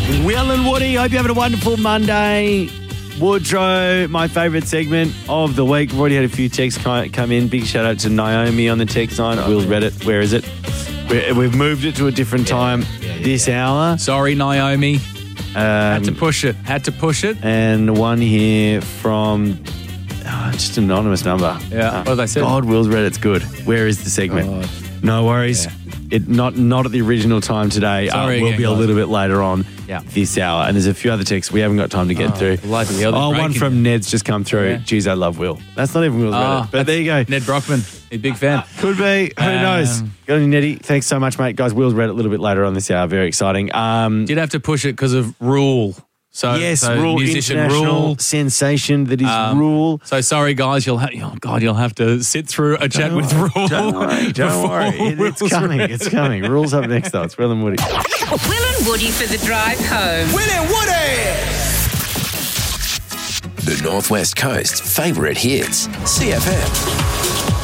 Will and Woody, hope you're having a wonderful Monday. Woodrow, my favourite segment of the week. We've already had a few texts come in. Big shout out to Naomi on the text line. Will's read it. Where is it? We've moved it to a different time this hour. Sorry, Naomi. Had to push it. And one here from just an anonymous number. Yeah. What they said? God, Will's read it's good. Where is the segment? No worries. Yeah. It not at the original time today. Sorry will again, be a guys. little bit later on this hour. And there's a few other texts we haven't got time to get through. Bloody hell, one from Ned's just come through. Yeah. Geez, I love Will. That's not even Will's read it. But there you go. Ned Brockman. A big fan. Could be. Who knows? Good on you, Neddy. Thanks so much, mate. Guys, Will's read it a little bit later on this hour. Very exciting. Did have to push it because of Rule. So Rule, musician international Rule. sensation that is Rule. So sorry, guys. You'll have to sit through a chat with Rule. Don't worry. It's coming. It's coming. Rule's up next, though. It's Will and Woody. Will and Woody for the drive home. Will and Woody! The North West Coast's favourite hits. CFM.